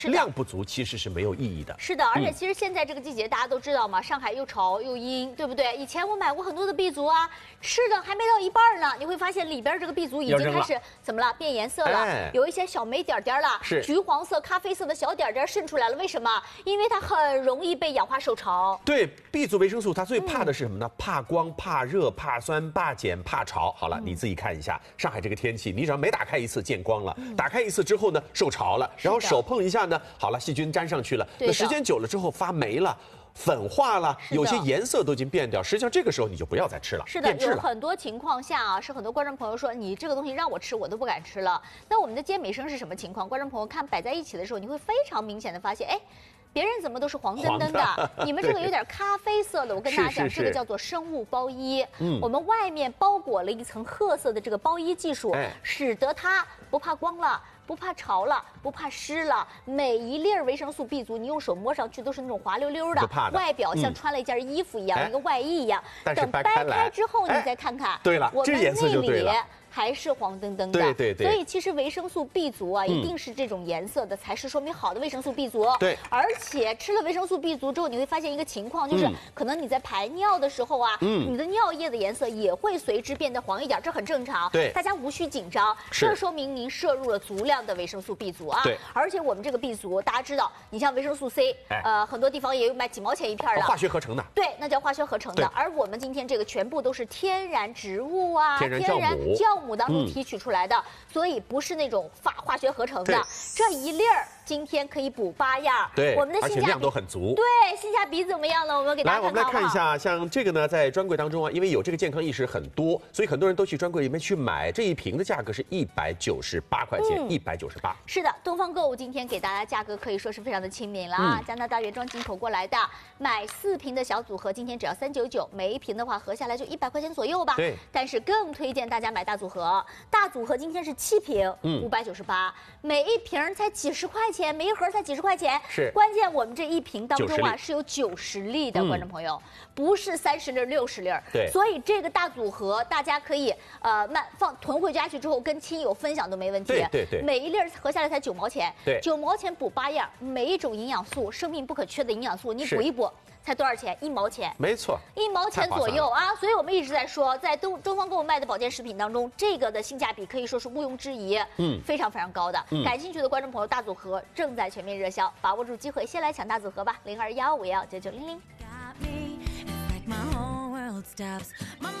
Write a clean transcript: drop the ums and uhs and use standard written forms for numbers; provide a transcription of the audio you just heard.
量不足其实是没有意义的。 是的，而且其实现在这个季节大家都知道嘛，上海又潮又阴，对不对？以前我买过很多的碧足啊，吃的还没到一半呢，你会发现里边这个碧足已经开始怎么了？变颜色了，有一些小霉点点了，橘黄色、咖啡色的小点点渗出来了。为什么？因为它很容易被氧化受潮。 对，碧足维生素它最怕的是什么呢？怕光、怕热、怕酸、怕碱、怕潮。好了，你自己看一下上海这个天气，你只要每打开一次见光了，打开一次之后呢受潮了，然后手碰一下呢，好了，细菌粘上去了，那时间久了之后发霉了。粉化了，有些颜色都已经变掉。实际上这个时候你就不要再吃了。 是的，有很多情况下啊，是很多观众朋友说你这个东西让我吃，我都不敢吃了。那我们的健美生是什么情况？观众朋友看摆在一起的时候，你会非常明显的发现，哎，别人怎么都是黄澄澄的，你们这个有点咖啡色的。我跟大家讲，这个叫做生物包衣。我们外面包裹了一层褐色的这个包衣技术，使得它不怕光了。不怕潮了，不怕湿了，每一粒维生素 B 族，你用手摸上去都是那种滑溜溜的，外表像穿了一件衣服一样，一个外衣一样。等掰开之后，你再看看， 对了， 我们内里了。 还是黄澄澄的， 对。 所以其实维生素 B 族啊，一定是这种颜色的，才是说明好的维生素 B 族。 对， 而且吃了维生素 B 族之后，你会发现一个情况，就是可能你在排尿的时候啊，你的尿液的颜色也会随之变得黄一点，这很正常。 对， 大家无需紧张，这说明您摄入了足量的维生素 B 族啊。 对， 而且我们这个 B 族，大家知道，你像维生素 C，很多地方也有卖几毛钱一片的， 化学合成的。 对，那叫化学合成的。而我们今天这个全部都是天然植物啊， 天然酵母当中提取出来的，所以不是那种化学合成的。这一粒儿今天可以补8样。 对， 我们的性价比而且量都很足。 对，性价比怎么样呢？我们给大家看看。 来，我们来看一下，像这个呢，在专柜当中啊，因为有这个健康意识很多，所以很多人都去专柜里面去买。这一瓶的价格是198块钱，198。 是的，东方购物今天给大家价格可以说是非常的亲民了啊！加拿大原装进口过来的，买4瓶的小组合，今天只要399，每一瓶的话合下来就100块钱左右吧。 对。 但是更推荐大家买大组合，大组合今天是7瓶，598，每一瓶才几十块钱，每一盒才几十块钱。 是。 关键我们这一瓶当中啊是有90粒的，观众朋友，不是30粒、60粒。 对。 所以这个大组合大家可以囤回家去之后跟亲友分享都没问题。 对。 每一粒合下来才9毛钱。 对。 9毛钱补8样，每一种营养素，生命不可缺的营养素，你补一补。才多少钱？1毛钱， 没错 ，1毛钱左右啊！所以我们一直在说，在东方购物卖的保健食品当中，这个的性价比可以说是毋庸置疑，非常非常高的。感兴趣的观众朋友，大组合正在全面热销，把握住机会，先来抢大组合吧！0215519900。